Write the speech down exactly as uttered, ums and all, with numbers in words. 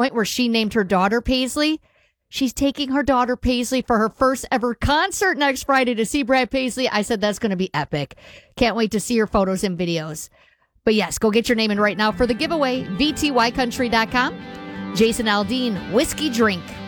point where she named her daughter Paisley. She's taking her daughter Paisley for her first ever concert next Friday to see Brad Paisley. I said that's going to be epic. Can't wait to see your photos and videos. But yes, go get your name in right now for the giveaway. V T Y country dot com. Jason Aldean, Whiskey Drink.